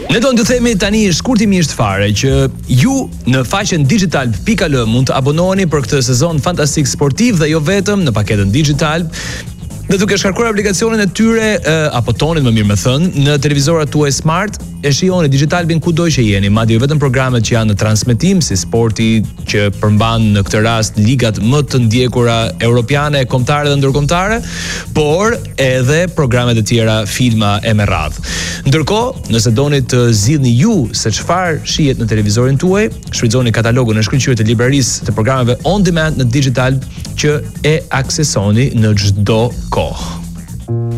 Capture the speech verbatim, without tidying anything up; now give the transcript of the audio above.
Ne do të themi tani shkurtimisht fare që ju në faqen digital pikë al mund të abonoheni për këtë sezon fantastik sportiv dhe jo vetëm në paketën digital. Dhe duke shkarkuar aplikacionin e tyre uh, apo tonin më mirë më thënë në televizorat tuaj smart, e shihoni Digitalbin kudo që jeni, madje jo vetëm programet që janë në transmetim si sporti që përmban në këtë rast ligat më të ndjekura europiane, kombëtare dhe ndërkombëtare, por edhe programet e tjera, filma e me radhë. Ndërkohë, nëse doni të zgjidhni ju se çfarë shihet në televizorin tuaj, shfrytëzoni katalogun e shkëlqyer të librarisë të programeve on demand në Digital që e aksesoni në çdo kohë.